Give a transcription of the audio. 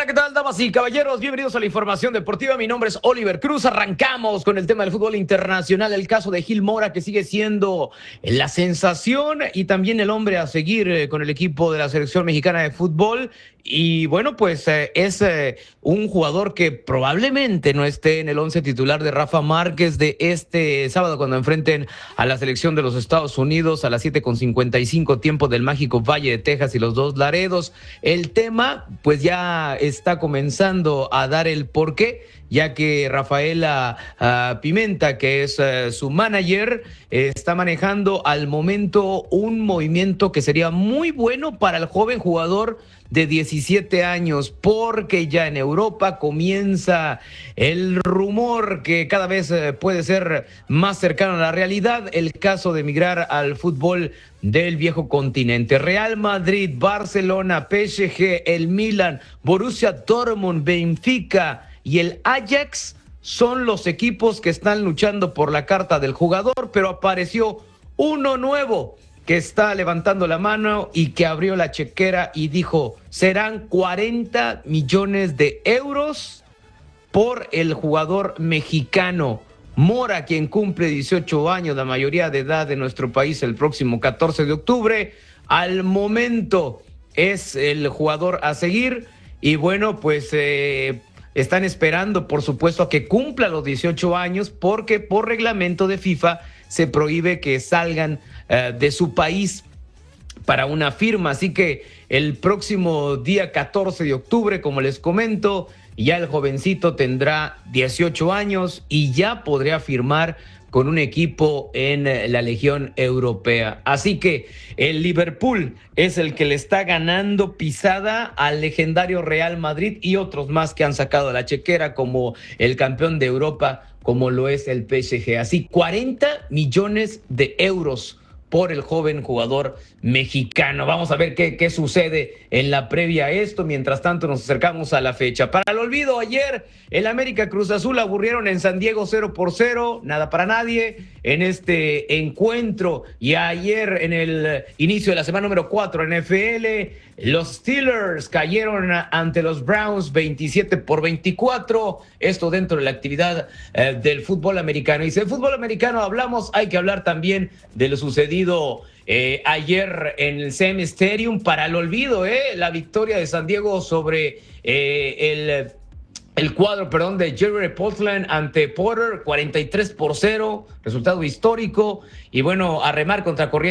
Hola, ¿qué tal, damas y caballeros? Bienvenidos a la información deportiva. Mi nombre es Oliver Cruz. Arrancamos con el tema del fútbol internacional, el caso de Gil Mora, que sigue siendo la sensación y también el hombre a seguir con el equipo de la selección mexicana de fútbol. Y bueno, pues es un jugador que probablemente no esté en el once titular de Rafa Márquez de este sábado cuando enfrenten a la selección de los Estados Unidos a las 7:55 tiempo del mágico Valle de Texas y los Dos Laredos. El tema pues ya está comenzando a dar el porqué, ya que Rafaela Pimenta, que es su manager, está manejando al momento un movimiento que sería muy bueno para el joven jugador de 17 años, porque ya en Europa comienza el rumor que cada vez puede ser más cercano a la realidad, el caso de emigrar al fútbol del viejo continente. Real Madrid, Barcelona, PSG, el Milan, Borussia Dortmund, Benfica y el Ajax son los equipos que están luchando por la carta del jugador, pero apareció uno nuevo que está levantando la mano y que abrió la chequera y dijo, serán 40 millones de euros por el jugador mexicano Mora, quien cumple 18 años, la mayoría de edad de nuestro país, el próximo 14 de octubre. Al momento es el jugador a seguir y bueno, pues están esperando, por supuesto, a que cumpla los 18 años porque por reglamento de FIFA se prohíbe que salgan de su país para una firma. Así que el próximo día 14 de octubre, como les comento, ya el jovencito tendrá 18 años y ya podría firmar con un equipo en la Legión Europea. Así que el Liverpool es el que le está ganando pisada al legendario Real Madrid y otros más que han sacado la chequera, como el campeón de Europa, como lo es el PSG. Así, 40 millones de euros por el joven jugador mexicano. Vamos a ver qué sucede en la previa a esto. Mientras tanto, nos acercamos a la fecha. Para el olvido, ayer el América Cruz Azul aburrieron en San Diego 0-0, nada para nadie en este encuentro. Y ayer, en el inicio de la semana número 4 en NFL, los Steelers cayeron ante los Browns 27-24. Esto dentro de la actividad del fútbol americano. Y si de fútbol americano hablamos, hay que hablar también de lo sucedido ayer en el CM Stadium. Para el olvido, la victoria de San Diego sobre el cuadro, de Jerry Portland ante Porter, 43-0, resultado histórico. Y bueno, a remar contra corriente